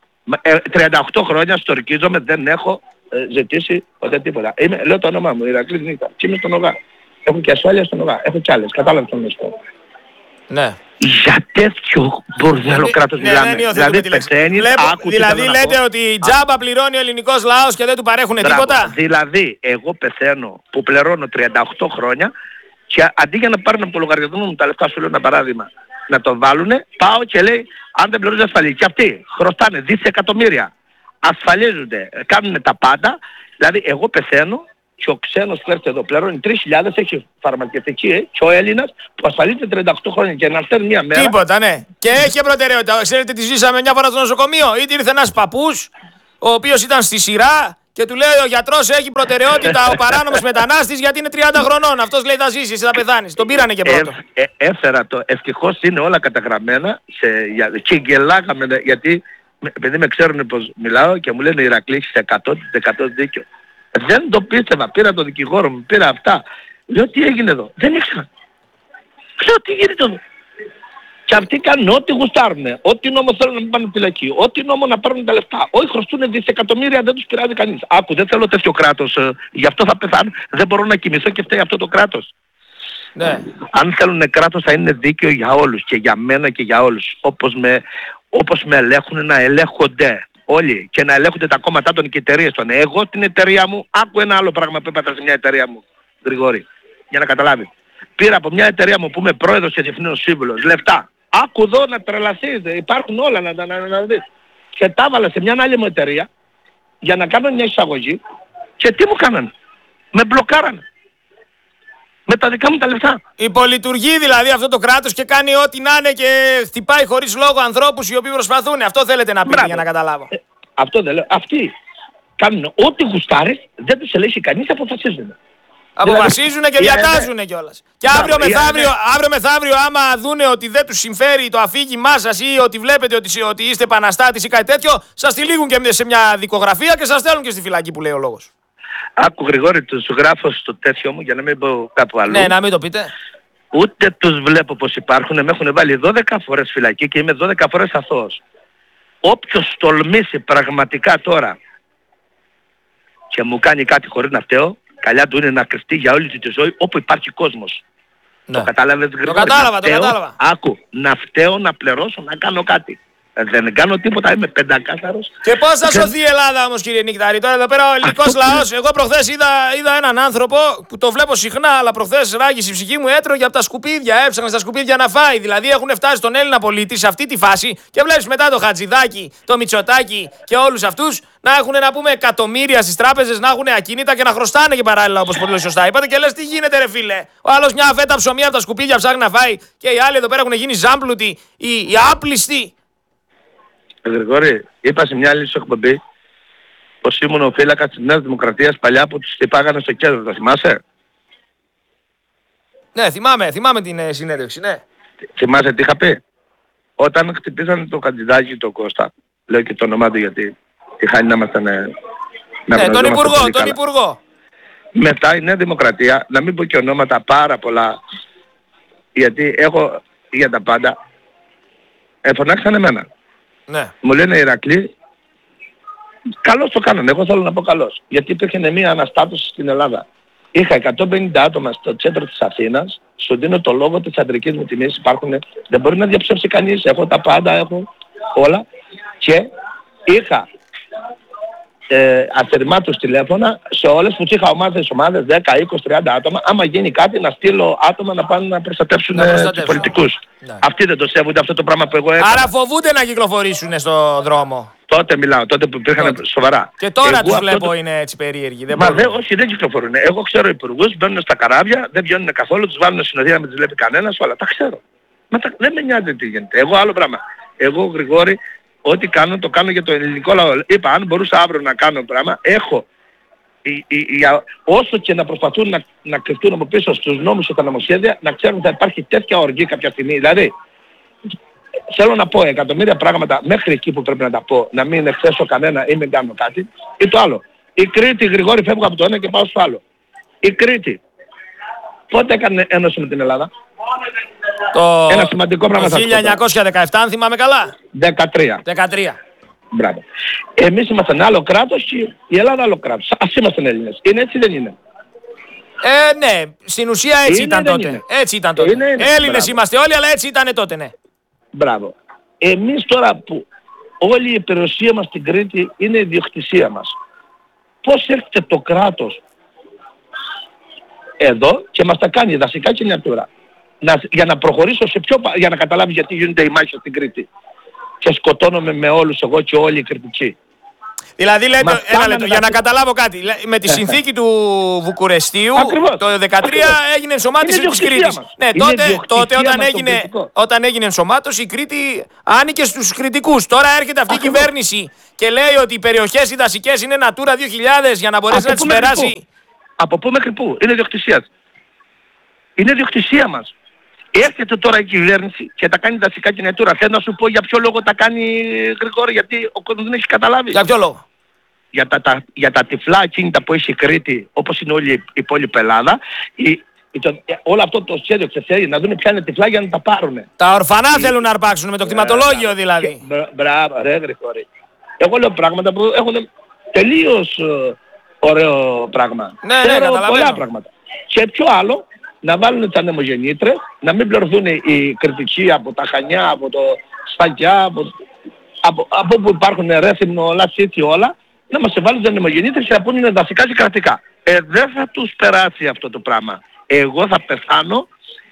38 χρόνια στορκίζομαι, δεν έχω ζητήσει ποτέ τίποτα. Λέω το όνομά μου, Ηρακλής Νίκα, και είμαι στον ΟΓΑ. Έχω και ασφάλεια στον ΟΓΑ, έχω κι άλλες, κατάλαβες τον μισθό. Ναι. Για τέτοιο μπουρδέλο κράτος μιλάμε. Δηλαδή πεθαίνεις, δηλαδή λέτε ότι τζάμπα πληρώνει ο ελληνικός λαός και δεν του παρέχουν τίποτα. Δηλαδή εγώ πεθαίνω που πληρώνω 38 χρόνια και αντί για να πάρουν από το λογαριασμό μου τα λεφτά, σου λέω ένα παράδειγμα, να το βάλουνε, πάω και λέει αν δεν πληρώνεις ασφαλή. Και αυτοί χρωστάνε δισεκατομμύρια, ασφαλίζονται, κάνουν τα πάντα. Δηλαδή εγώ πεθαίνω και ο ξένος που έρχεται εδώ πληρώνει 3.000, έχει φαρμακευτική και ο Έλληνας που ασφαλίζεται 38 χρόνια και να έρθει μια μέρα. Τίποτα, ναι. Και έχει προτεραιότητα. Ξέρετε τι ζήσαμε μια φορά στο νοσοκομείο? Είτε ήρθε ένας παππούς ο οποίος ήταν στη σειρά και του λέει ο γιατρός έχει προτεραιότητα ο παράνομος μετανάστης γιατί είναι 30 χρονών. Αυτός λέει θα ζήσει, εσύ θα πεθάνεις. Τον πήρανε και πρώτο. Έφερα το. Ευτυχώς είναι όλα καταγραμμένα και γελάγαμε γιατί επειδή με ξέρουν πως μιλάω και μου λένε Ηρακλή έχεις 100% δίκιο. Δεν το πίστευα. Πήρα τον δικηγόρο μου, πήρα αυτά. Λέω τι έγινε εδώ. Δεν ήξερα. Λέω τι γίνεται εδώ. Και αυτοί κάνουν ό,τι γουστάρουνε, ό,τι νόμο θέλουν να μην πάνε φυλακή, ό,τι νόμο να πάρουν τα λεφτά. Όχι χρωστούν δισεκατομμύρια, δεν τους πειράζει κανείς. Άκου, δεν θέλω τέτοιο κράτος, γι' αυτό θα πεθάνω, δεν μπορώ να κοιμηθώ και φταίει αυτό το κράτος. Ναι. Αν θέλουν κράτος θα είναι δίκαιο για όλους και για μένα και για όλους. Όπως με ελέγχουν να ελέγχονται όλοι και να ελέγχονται τα κόμματά των και εταιρείες των. Εγώ την εταιρεία μου, άκου ένα άλλο πράγμα που έπαθα σε μια εταιρεία μου, Γρηγόρη, για να καταλάβει. Πήρα από μια εταιρεία μου που είμαι πρόεδρος και διευθύνων σύμβουλος λεφτά. Άκου εδώ να τρελαθείς, υπάρχουν όλα να δεις. Και τα έβαλα σε μια άλλη μου εταιρεία για να κάνω μια εισαγωγή και τι μου κάνανε. Με μπλοκάρανε. Με τα δικά μου τα λεφτά. Υπολειτουργεί δηλαδή αυτό το κράτος και κάνει ό,τι να είναι και χτυπάει χωρίς λόγο ανθρώπους οι οποίοι προσπαθούν. Αυτό θέλετε να πείτε για να καταλάβω. Αυτό δεν λέω. Αυτοί κάνουν ό,τι γουστάρεις, δεν τους ελέγχει κανείς, αποφασίζουν. Αποφασίζουν και διατάζουν κιόλας. Και αύριο μεθαύριο άμα δούνε ότι δεν τους συμφέρει το αφήγημά σας ή ότι βλέπετε ότι είστε επαναστάτης ή κάτι τέτοιο, σας τυλίγουν και σε μια δικογραφία και σας στέλνουν και στη φυλακή που λέει ο λόγος. Άκου Γρηγόρη, τους γράφω στο τέτοιο μου για να μην πω κάπου αλλού. Ναι, να μην το πείτε. Ούτε τους βλέπω πως υπάρχουν, με έχουν βάλει 12 φορές φυλακή και είμαι 12 φορές αθώος. Όποιος τολμήσει πραγματικά τώρα και μου κάνει κάτι χωρίς να φταίω, καλιά του είναι να κρυφτεί για όλη τη ζωή όπου υπάρχει κόσμος. Ναι. Το κατάλαβες Γρηγόρη? Το κατάλαβα. Άκου, να φταίω, να πληρώσω, να κάνω κάτι. Δεν κάνω τίποτα, είμαι πεντακάθαρος. Και πώς θα σωθεί η Ελλάδα όμως κύριε Νικτάρη? Τώρα εδώ πέρα ο ελληνικός λαός, εγώ προχθές είδα έναν άνθρωπο που το βλέπω συχνά, αλλά προχθές ράγισε η ψυχή μου, έτρωγε από τα σκουπίδια, έψαχνε στα σκουπίδια να φάει. Δηλαδή έχουν φτάσει στον Έλληνα πολίτη σε αυτή τη φάση και βλέπεις μετά το Χατζηδάκι, το Μητσοτάκι και όλους αυτούς να έχουν να πούμε εκατομμύρια στις τράπεζες, να έχουν ακίνητα και να χρωστάνε και παράλληλα όπως πολύ σωστά είπατε και λες τι γίνεται ρε φίλε. Ο άλλος μια φέτα ψωμί από τα σκουπίδια ψάχνει να φάει και οι άλλοι εδώ πέρα έχουν γίνει ζάμπλουτοι, οι άπλιστοι. Γρηγόρη, είπα σε μια άλλη σου εκπομπή πως ήμουν ο φύλακας της Νέας Δημοκρατίας παλιά που τους χτυπάγανε στο κέντρο, το θυμάσαι? Ναι, θυμάμαι την συνέντευξη, ναι. Θυμάσαι τι είχα πει? Όταν χτυπήσανε το Χατζηδάκι, τον Κώστα, λέω και το όνομά του γιατί τη χάνει να ήμασταν... Ναι, τον Υπουργό. Μετά η Νέα Δημοκρατία, να μην πω και ονόματα πάρα πολλά, γιατί έχω για τα πάντα, φωνάξαν εμένα. Ναι. Μου λένε Ηρακλή, καλώς το κάνανε, εγώ θέλω να πω καλώς. Γιατί υπήρχε μια αναστάτωση στην Ελλάδα. Είχα 150 άτομα στο κέντρο της Αθήνας, σου δίνω το λόγο της αντρικής μου τιμής, υπάρχουν, δεν μπορεί να διαψεύσει κανείς, έχω τα πάντα, έχω όλα. Και είχα αθερμάτους τηλέφωνα σε όλες που είχα ομάδες, 10, 20, 30 άτομα, άμα γίνει κάτι να στείλω άτομα να πάνε να προστατεύσουν τους πολιτικούς. Ναι. Αυτοί δεν το σέβονται αυτό το πράγμα που εγώ έκανα. Άρα φοβούνται να κυκλοφορήσουν στο δρόμο. Τότε μιλάω, τότε που υπήρχαν σοβαρά. Και τώρα τους βλέπω είναι έτσι περίεργοι. Όχι, δεν κυκλοφορούν. Εγώ ξέρω υπουργούς, μπαίνουν στα καράβια, δεν βγαίνουν καθόλου, τους βάλουν συνοδεία, με τους βλέπει κανένας, όλα τα ξέρω. Δεν με νοιάζει τι γίνεται. Εγώ άλλο πράγμα. Εγώ Γρηγόρη, ό,τι κάνω το κάνω για το ελληνικό λαό. Είπα, αν μπορούσα αύριο να κάνω πράγμα, έχω όσο και να προσπαθούν να κρυφτούν από πίσω στους νόμους και τα νομοσχέδια, να ξέρουν ότι θα υπάρχει τέτοια οργή κάποια στιγμή. Δηλαδή, θέλω να πω εκατομμύρια πράγματα μέχρι εκεί που πρέπει να τα πω, να μην εκθέσω κανένα ή μην κάνω κάτι. Ή το άλλο. Η Κρήτη, Γρηγόρη, φεύγω από το ένα και πάω στο άλλο. Η Κρήτη, πότε έκανε ένωση με την Ελλάδα? Ένα σημαντικό πράγμα. Το 1917, αν θυμάμαι καλά. 13. Μπράβο. Εμείς είμαστε άλλο κράτος και η Ελλάδα άλλο κράτος. Ας είμαστε Έλληνες. Είναι έτσι δεν είναι? Ναι, στην ουσία έτσι ήταν τότε. Έτσι ήταν τότε. Έλληνες είμαστε όλοι, αλλά έτσι ήταν τότε, ναι. Μπράβο. Εμείς τώρα που όλη η περιουσία μας στην Κρήτη είναι η ιδιοκτησία μας. Πώς έρχεται το κράτος εδώ και μας τα κάνει δασικά και νιατούρα. Για να προχωρήσω για να καταλάβει γιατί γίνονται οι μάχες στην Κρήτη. Και σκοτώνομαι με όλους εγώ και όλοι οι Κρητικοί. Δηλαδή λέτε, ένα λεπτό, για να καταλάβω κάτι. Με τη συνθήκη του Βουκουρεστίου το 2013 έγινε ενσωμάτωση της Κρήτης. Ναι, τότε όταν έγινε ενσωμάτωση η Κρήτη άνοικε στους Κρητικούς. Τώρα έρχεται αυτή η κυβέρνηση και λέει ότι οι περιοχές οι δασικές είναι Natura 2000 για να μπορέσει να τις περάσει. Από πού μέχρι πού? Είναι ιδιοκτησία. Είναι ιδιοκτησία μας. Έρχεται τώρα η κυβέρνηση και τα κάνει δασικά και Natura. Θέλω να σου πω για ποιο λόγο τα κάνει, Γρηγόρη, γιατί ο κόσμος δεν έχει καταλάβει. Για ποιο λόγο? Για τα τυφλά ακίνητα που έχει η Κρήτη, όπως είναι όλη η υπόλοιπη Ελλάδα, όλο αυτό το σχέδιο ξέρει να δουν ποια είναι τυφλά για να τα πάρουν. Τα ορφανά θέλουν να αρπάξουν με το κτηματολόγιο δηλαδή. Μπράβο, ρε Γρηγόρη. Εγώ λέω πράγματα που έχουν τελείως ωραίο πράγμα. Ναι, καταλαβαίνω. Πολλά πράγματα. Και πιο άλλο, να βάλουν τα ανεμογεννήτρες, να μην πληρωθούν οι κριτικοί από τα Χανιά, από το Σφακιά, από που υπάρχουν Ρέθυμνο, Λασίτσι, όλα, να μας βάλουν τα ανεμογεννήτρες και να πούνε είναι δασικά και κρατικά. Δεν θα τους περάσει αυτό το πράγμα. Εγώ θα πεθάνω,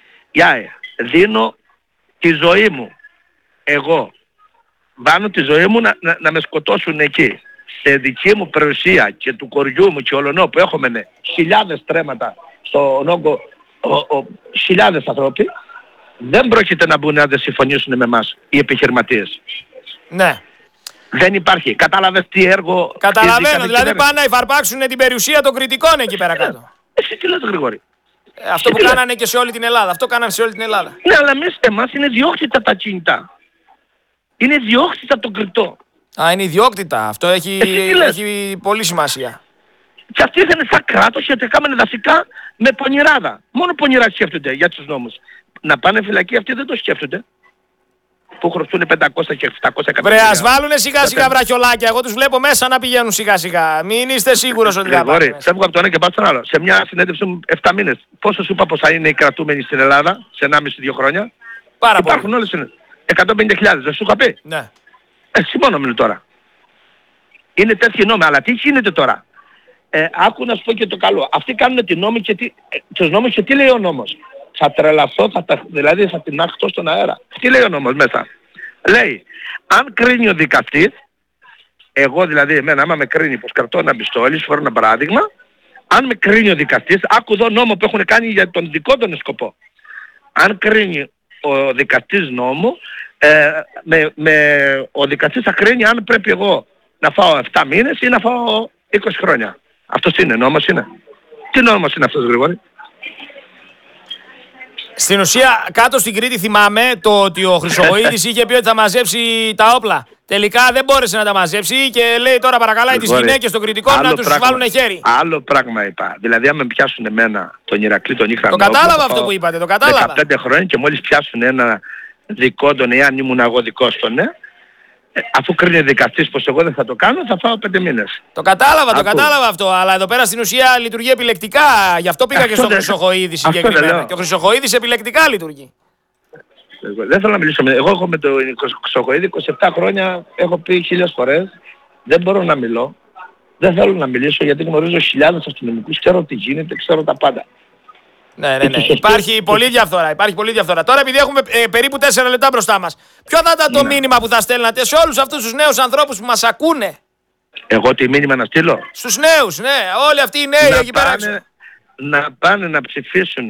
δίνω τη ζωή μου. Εγώ βάνω τη ζωή μου να με σκοτώσουν εκεί. Σε δική μου περιουσία και του κοριού μου και ολονό που έχουμε χιλιάδες τρέματα στον όγκο, χιλιάδες ανθρώποι, δεν πρόκειται να μπουν να δεν συμφωνήσουν με εμάς οι επιχειρηματίες. Ναι. Δεν υπάρχει. Κατάλαβες τι έργο... Καταλαβαίνω. Δηλαδή πάνε να υφαρπάξουν την περιουσία των κριτικών εκεί πέρα κάτω. Εσύ τι λες, Γρηγόρη? Αυτό που κάνανε και σε όλη την Ελλάδα. Αυτό κάνανε σε όλη την Ελλάδα. Ναι, αλλά μέσα εμάς είναι διώκτητα τα κινητά. Είναι διώκτητα το κριτό. Είναι ιδιόκτητα. Αυτό έχει πολύ σημασία. Και αυτοί ήρθαν σαν κράτος γιατί έκαναν δασικά με πονηράδα. Μόνο πονηρά σκέφτονται για τους νόμους. Να πάνε φυλακή αυτοί δεν το σκέφτονται. Που χρωστούν 500 και 700 εκατομμύρια. Βρε, ας βάλουνε σιγά σιγά βραχιολάκια. Εγώ τους βλέπω μέσα να πηγαίνουν σιγά σιγά. Μην είστε σίγουρος ότι θα πάνε. Φεύγω από το ένα και πάω στον άλλο. Σε μια συνέντευξη μου 7 μήνες. Πόσο σου είπα πως θα είναι οι κρατούμενοι στην Ελλάδα σε 1,5-2 χρόνια? Πάρα πολύ. Υπάρχουν όλες 150.000. Δεν σου είχα πει? Ναι. Εσύ μόνο μιλώ τώρα. Είναι τέτοιοι νόμοι. Αλλά τι γίνεται τώρα? Άκου να σου πω και το καλό. Αυτοί κάνουν τους νόμους και τι λέει ο νόμος? Θα τρελαθώ, δηλαδή θα την άχτω στον αέρα. Τι λέει ο νόμος μέσα? Λέει, αν κρίνει ο δικαστής, εγώ δηλαδή εμένα άμα με κρίνει πως κρατώ ένα πιστόλι, σου φέρω ένα παράδειγμα, αν με κρίνει ο δικαστής, άκου εδώ νόμο που έχουν κάνει για τον δικό τον σκοπό. Αν κρίνει ο δικαστής νόμο, ο δικαστής θα κρίνει αν πρέπει εγώ να φάω 7 μήνες ή να φάω 20 χρόνια. Αυτός είναι, νόμος είναι. Τι νόμος είναι αυτός, Γρηγόρη? Στην ουσία, κάτω στην Κρήτη θυμάμαι το ότι ο Χρυσοχοΐδης είχε πει ότι θα μαζέψει τα όπλα. Τελικά δεν μπόρεσε να τα μαζέψει και λέει τώρα παρακαλάει τις γυναίκες των Κρητικών να τους βάλουν χέρι. Άλλο πράγμα είπα. Δηλαδή άμα πιάσουν εμένα τον Ηρακλή τον Ιχρανό. Το κατάλαβα αυτό που είπατε, το κατάλαβα. 15 χρόνια και μόλις πιάσουν ένα δικό τον, εάν ήμουν εγώ δικός τον, αφού κρίνει ο δικαστής πως εγώ δεν θα το κάνω, θα φάω 5 μήνες. Το κατάλαβα αυτό, αλλά εδώ πέρα στην ουσία λειτουργεί επιλεκτικά. Γι' αυτό πήγα και στον Χρυσοχοΐδη συγκεκριμένα. Και ο Χρυσοχοΐδης επιλεκτικά λειτουργεί. Δεν θέλω να μιλήσω. Εγώ έχω με τον Χρυσοχοΐδη 27 χρόνια, έχω πει 1000 φορές, δεν μπορώ να μιλώ. Δεν θέλω να μιλήσω γιατί γνωρίζω χιλιάδες αστυνομικούς, ξέρω τι γίνεται, ξέρω τα πάντα. Ναι. Υπάρχει πολλή διαφθορά. Τώρα επειδή έχουμε περίπου 4 λεπτά μπροστά μας, ποιο θα ήταν το μήνυμα που θα στέλνατε σε όλους αυτούς τους νέους ανθρώπους που μας ακούνε? Εγώ τι μήνυμα να στείλω? Στους νέους, ναι. Όλοι αυτοί οι νέοι εκεί πέρα. Να πάνε να ψηφίσουν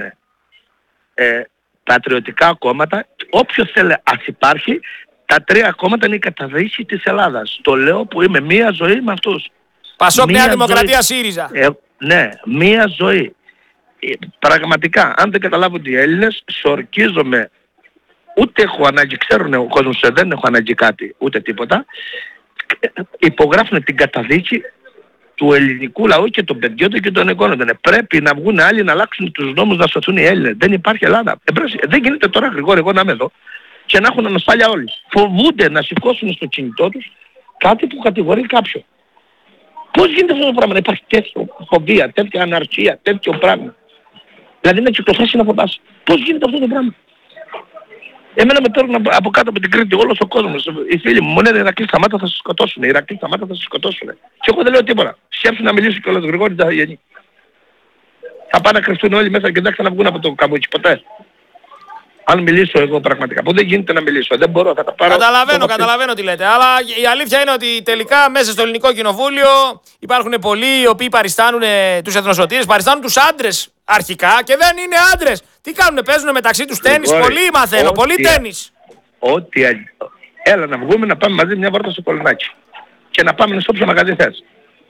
πατριωτικά κόμματα. Όποιος θέλει ας υπάρχει. Τα 3 κόμματα είναι η καταδίκη της Ελλάδας. Το λέω που είμαι μία ζωή με αυτούς. Πασόκ, Νέα Δημοκρατία, ΣΥΡΙΖΑ. Ναι, μία ζωή. Πραγματικά, αν δεν καταλάβουν οι Έλληνες, σορκίζομαι. Ούτε έχω ανάγκη, ξέρουν ο κόσμος, δεν έχω ανάγκη κάτι, ούτε τίποτα. Υπογράφουν την καταδίκη του ελληνικού λαού και των παιδιών και των εγγόνων. Πρέπει να βγουν άλλοι να αλλάξουν τους νόμους να σωθούν οι Έλληνες. Δεν υπάρχει Ελλάδα. Δεν γίνεται τώρα, Γρηγόρη, εγώ να είμαι εδώ και να έχουν ανασφάλεια όλοι. Φοβούνται να σηκώσουν στο κινητό τους κάτι που κατηγορεί κάποιον. Πώς γίνεται αυτό το πράγμα? Να υπάρχει τέτοια φοβία, τέτοια αναρχία, τέτοιο πράγμα? Δηλαδή να κυκλοφορήσει να φοβάσαι. Πώς γίνεται αυτό το πράγμα? Εμένα με παίρνουν από κάτω από την Κρήτη όλος ο κόσμος. Οι φίλοι μου λένε Ηρακλή σταμάτα θα σε σκοτώσουν. Ηρακλή σταμάτα θα σε σκοτώσουν. Και εγώ δεν λέω τίποτα. Σκέψου να μιλήσω κιόλας, Γρηγόρη, δεν θα γίνει. Θα πάνε να κρυφτούν όλοι μέσα και δεν θα ξαναβγούν από το καμπούτσι ποτέ. Αν μιλήσω εγώ πραγματικά, που δεν γίνεται να μιλήσω, δεν μπορώ, θα τα πάρω. Καταλαβαίνω τι λέτε. Αλλά η αλήθεια είναι ότι τελικά μέσα στο ελληνικό κοινοβούλιο υπάρχουν πολλοί οι οποίοι παριστάνουν τους εθνοσωτήρες, παριστάνουν τους άντρες αρχικά και δεν είναι άντρες. Τι κάνουνε, παίζουν μεταξύ τους τένις, πολύ μαθαίνω, πολύ τένις. Έλα να βγούμε να πάμε μαζί μια βόλτα στο Κολονάκι και να πάμε στο όποιο μαγαζί θες.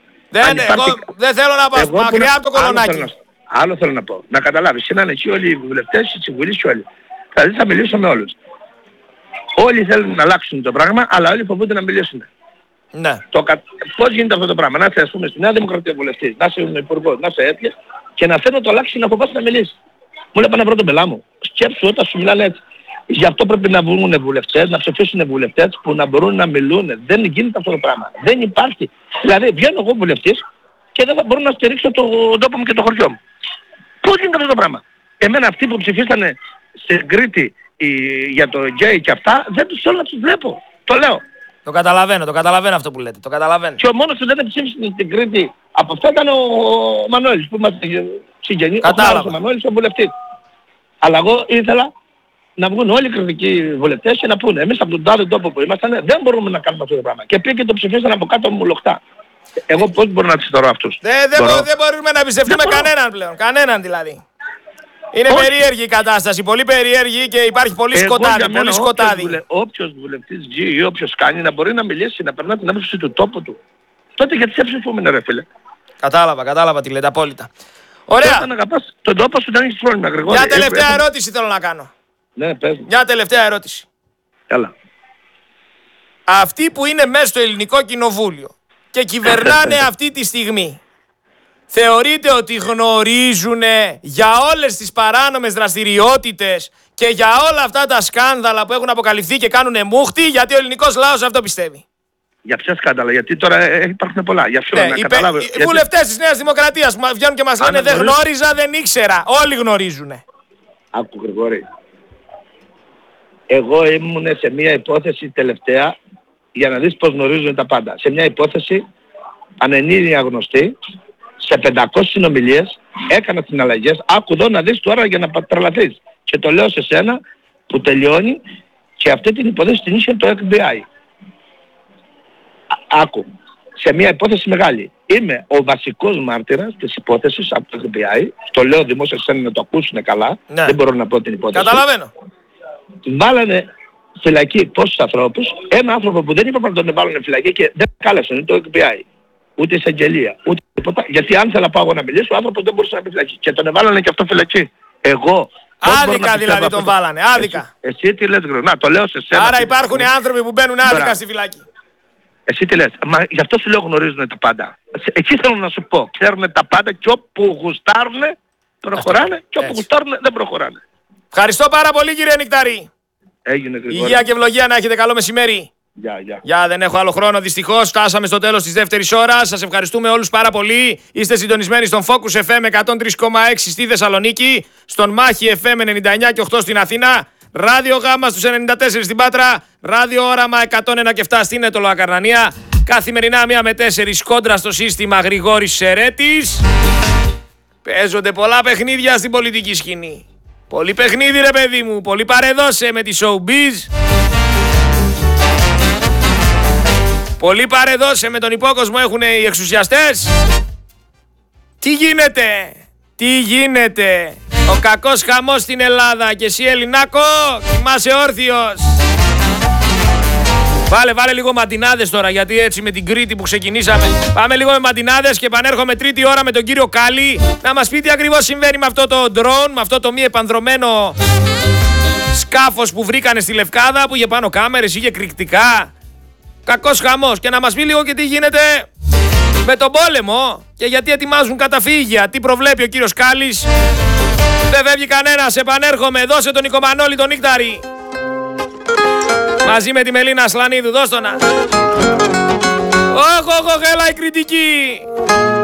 Δεν θέλω να πάω μακριά από το Κολονάκι. Άλλο θέλω να πω. Να καταλάβεις, είναι εκεί όλοι οι βουλευτές, οι συμβουλείς και όλοι. Δηλαδή θα μιλήσω με όλους. Όλοι θέλουν να αλλάξουν το πράγμα, αλλά όλοι φοβούνται να μιλήσουν. Ναι. Πώς γίνεται αυτό το πράγμα? Να είσαι ας πούμε στη Νέα Δημοκρατία βουλευτής, να είσαι υπουργός, να είσαι έτσι και να θέλω να το αλλάξει να φοβάσαι να μιλήσει. Μου λέει πάνε πρώτο πελά μου. Σκέψου όταν σου μιλάνε έτσι. Γι' αυτό πρέπει να βγουν βουλευτές, να ψηφίσουν βουλευτές που να μπορούν να μιλούν. Δεν γίνεται αυτό το πράγμα. Δεν υπάρχει. Δηλαδή βγαίνω εγώ βουλευτής και δεν θα μπορώ να στηρίξω τον τόπο μου και το χωριό μου. Πώς γίνεται αυτό το πράγμα? Εμένα αυτοί που ψηφίσανε στην Κρήτη για το γκέι και αυτά, δεν τους θέλω να τους βλέπω. Το λέω. Το καταλαβαίνω αυτό που λέτε. Το καταλαβαίνω. Και ο μόνος που δεν ψήφισε στην Κρήτη από αυτά ήταν ο Μανώλης που είμαστε συγγενείς. Ο Μανώλης ο βουλευτής. Αλλά εγώ ήθελα να βγουν όλοι οι κριτικοί βουλευτές και να πούνε εμείς από τον τάδε τόπο που ήμασταν δεν μπορούμε να κάνουμε αυτό το πράγμα. Και πήγε και το ψηφίσαν από κάτω μου λοχτά. Εγώ πώς μπορώ να τις θεωρώ αυτούς? Δεν μπορούμε να εμπιστευτούμε κανέναν πλέον. Κανέναν δηλαδή. Είναι περίεργη η κατάσταση, πολύ περίεργη και υπάρχει πολύ σκοτάδι. Όποιος βουλευτής βγει ή όποιος κάνει να μπορεί να μιλήσει, να περνά την άποψη του τόπου του. Τότε γιατί σε ψηφούμε ρε φίλε? Κατάλαβα τι λέτε απόλυτα. Ωραία. Όταν αγαπάς τον τόπο σου δεν έχεις πρόβλημα, Γρηγόρη. Μια τελευταία ερώτηση θέλω να κάνω. Ναι, πες μου. Μια τελευταία ερώτηση. Καλά. Αυτοί που είναι μέσα στο ελληνικό κοινοβούλιο και κυβερνάνε αυτή τη στιγμή, θεωρείτε ότι γνωρίζουν για όλες τις παράνομες δραστηριότητες και για όλα αυτά τα σκάνδαλα που έχουν αποκαλυφθεί και κάνουν μούχτη, γιατί ο ελληνικός λαός αυτό πιστεύει? Για ποια σκάνδαλα? Γιατί τώρα υπάρχουν πολλά. Για ποιο να καταλάβω. Οι βουλευτές της Νέας Δημοκρατίας που βγαίνουν και μας λένε δεν γνώριζα, δεν ήξερα. Όλοι γνωρίζουν. Άκου Γρηγόρη. Εγώ ήμουν σε μια υπόθεση τελευταία για να δεις πώς γνωρίζουν τα πάντα. Σε μια υπόθεση ανενίδια γνωστή, σε 500 συνομιλίες, έκανα συναλλαγές. Άκου εδώ να δεις τώρα για να τρελαθείς. Και το λέω σε σένα που τελειώνει και αυτή την υπόθεση την είχε το FBI. Άκου. Σε μια υπόθεση μεγάλη. Είμαι ο βασικός μάρτυρας της υπόθεσης από το FBI. Το λέω δημόσια σε σένα να το ακούσουν καλά. Ναι. Δεν μπορώ να πω την υπόθεση. Καταλαβαίνω. Βάλανε φυλακή πόσους ανθρώπους. Ένα άνθρωπο που δεν είπαμε να τον βάλουν φυλακή και δεν κάλεσαν το FBI. Ούτε εισαγγελία, ούτε τίποτα. Γιατί αν θέλω να πάω να μιλήσω, ο άνθρωπος δεν μπορούσε να μπει φυλακή. Και τον εβάλανε και αυτό φυλακή. Εγώ. Άδικα δηλαδή τον βάλανε. Άδικα. Εσύ τι λες Γρηγόρη? Το λέω σε σένα. Άρα υπάρχουν άνθρωποι που μπαίνουν άδικα στη φυλακή. Εσύ τι λες? Μα γι' αυτό σου λέω γνωρίζουν τα πάντα. Εκεί θέλω να σου πω. Ξέρουν τα πάντα και όπου γουστάρουν προχωράνε και όπου γουστάρουν δεν προχωράνε. Ευχαριστώ πάρα πολύ κύριε Νικταρή. Έγινε Γρηγόρη. Υγεία και ευλογία να έχετε. Καλό μεσημέρι. Γεια, δεν έχω άλλο χρόνο δυστυχώς. Φτάσαμε στο τέλος της δεύτερης ώρας. Σας ευχαριστούμε όλους πάρα πολύ. Είστε συντονισμένοι στον Focus FM 103,6 στη Θεσσαλονίκη, στον Μάχη FM 99 και 8 στην Αθήνα, Ράδιο Γάμα στους 94 στην Πάτρα, Ράδιο Όραμα 101 και 7 στην Αιτωλοακαρνανία. Καθημερινά 1 με 4 κόντρα στο σύστημα Γρηγόρης Σερέτης. Παίζονται πολλά παιχνίδια στην πολιτική σκηνή. Πολύ παιχνίδι ρε παιδί μου, πολύ παρεδώσε με τη showbiz. Πολύ παρεδώσε με τον υπόκοσμο έχουν οι εξουσιαστές. Τι γίνεται. Ο κακός χαμός στην Ελλάδα και εσύ Ελληνάκο κοιμάσαι όρθιος. Βάλε λίγο μαντινάδες τώρα, γιατί έτσι με την Κρήτη που ξεκινήσαμε. Πάμε λίγο με μαντινάδες και επανέρχομαι τρίτη ώρα με τον κύριο Κάλλη να μας πει τι ακριβώς συμβαίνει με αυτό το drone, με αυτό το μη επανδρωμένο σκάφος που βρήκανε στη Λευκάδα, που είχε πάνω κάμερες, είχε κρυκτικά. Κακός χαμός. Και να μας πει λίγο και τι γίνεται με τον πόλεμο και γιατί ετοιμάζουν καταφύγια. Τι προβλέπει ο κύριος Κάλλης. Δεν φεύγει κανένας. Επανέρχομαι. Δώσε τον Νικομανόλη τον Νίκταρη. Μαζί με τη Μελίνα Ασλανίδου. Δώσ' το να. Όχ, έλα η κριτική.